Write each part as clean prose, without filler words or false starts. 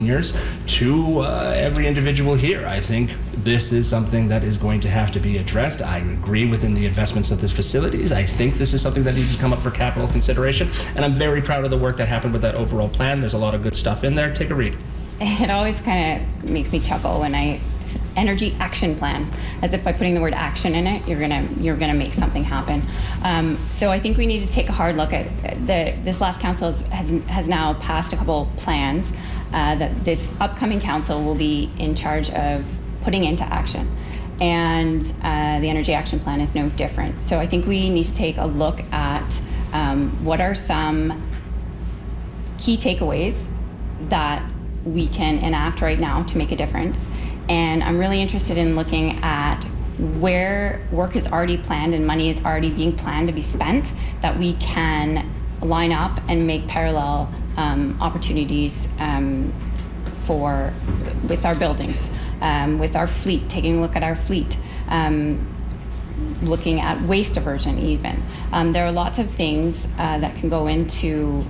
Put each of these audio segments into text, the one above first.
years to every individual here. I think this is something that is going to have to be addressed. I agree within the investments of the facilities. I think this is something that needs to come up for capital consideration, and I'm very proud of the work that happened with that overall plan. There's a lot of good stuff in there. Take a read. It always kind of makes me chuckle when energy action plan, as if by putting the word action in it, you're gonna make something happen. So I think we need to take a hard look at this last council has now passed a couple plans that this upcoming council will be in charge of putting into action. And the energy action plan is no different. So I think we need to take a look at what are some key takeaways that we can enact right now to make a difference. And I'm really interested in looking at where work is already planned and money is already being planned to be spent, that we can line up and make parallel opportunities with our buildings, with our fleet, taking a look at our fleet, looking at waste diversion even. There are lots of things that can go into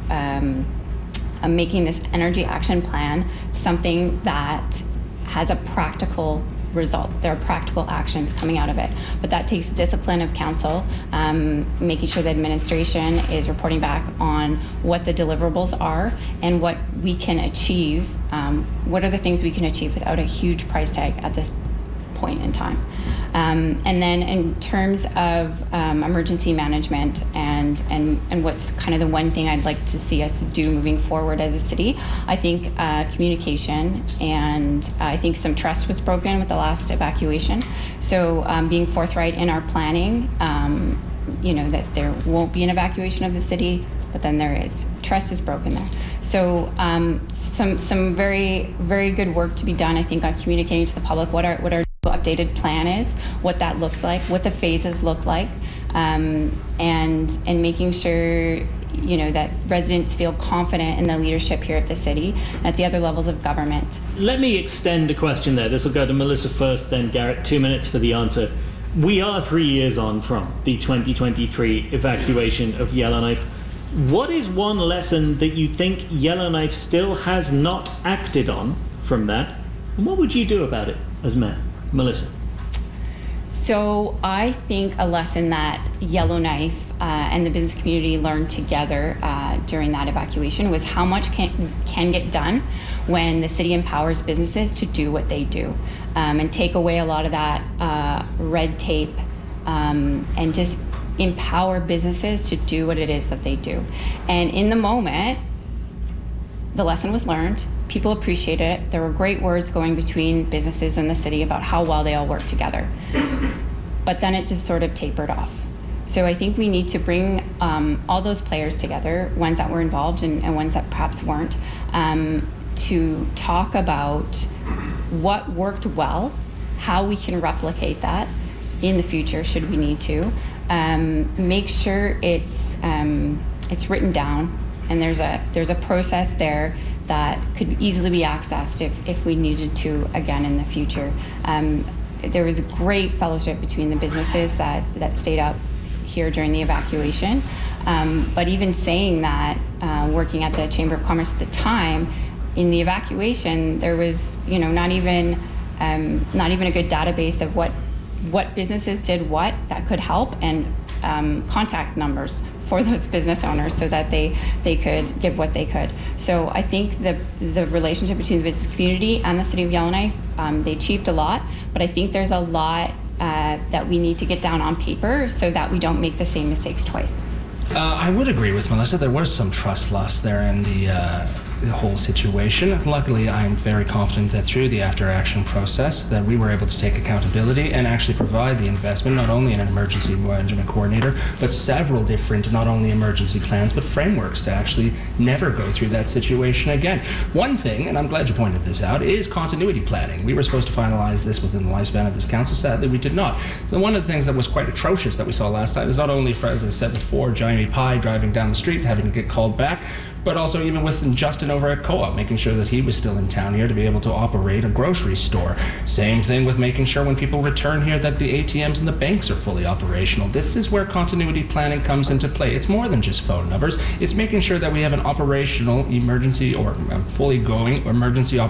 making this energy action plan something that has a practical result. There are practical actions coming out of it, but that takes discipline of council, making sure the administration is reporting back on what the deliverables are and what we can achieve, what are the things we can achieve without a huge price tag at this point in time. And then in terms of emergency management and what's kind of the one thing I'd like to see us do moving forward as a city, I think communication, and I think some trust was broken with the last evacuation. So being forthright in our planning, that there won't be an evacuation of the city, but then there is. Trust is broken there. So some very, very good work to be done, I think, on communicating to the public what our updated plan is, what that looks like, what the phases look like, and making sure that residents feel confident in the leadership here at the city and at the other levels of government. Let me extend a question there. This will go to Melissa first, then Garrett. 2 minutes for the answer. We are 3 years on from the 2023 evacuation of Yellowknife. What is one lesson that you think Yellowknife still has not acted on from that? And what would you do about it as mayor? Melissa. So I think a lesson that Yellowknife and the business community learned together during that evacuation was how much can get done when the city empowers businesses to do what they do, and take away a lot of that red tape, and just empower businesses to do what it is that they do. And in the moment, the lesson was learned. People appreciated it. There were great words going between businesses and the city about how well they all work together. But then it just sort of tapered off. So I think we need to bring all those players together, ones that were involved and ones that perhaps weren't, to talk about what worked well, how we can replicate that in the future should we need to. Make sure it's written down, and there's a process there that could easily be accessed if we needed to again in the future. There was a great fellowship between the businesses that stayed up here during the evacuation. But even saying that, working at the Chamber of Commerce at the time, in the evacuation, there was not even a good database of what businesses did what that could help, and contact numbers for those business owners so that they could give what they could. So I think the relationship between the business community and the city of Yellowknife, they achieved a lot, but I think there's a lot that we need to get down on paper so that we don't make the same mistakes twice. I would agree with Melissa. There was some trust lost there in the whole situation. Luckily, I'm very confident that through the after-action process that we were able to take accountability and actually provide the investment, not only in an emergency management coordinator, but several different, not only emergency plans, but frameworks to actually never go through that situation again. One thing, and I'm glad you pointed this out, is continuity planning. We were supposed to finalize this within the lifespan of this council. Sadly, we did not. So one of the things that was quite atrocious that we saw last time is not only, as I said before, Jamie Pye driving down the street, having to get called back, But also even with Justin over at Co-op, making sure that he was still in town here to be able to operate a grocery store. Same thing with making sure when people return here that the ATMs and the banks are fully operational. This is where continuity planning comes into play. It's more than just phone numbers. It's making sure that we have an operational emergency or fully going emergency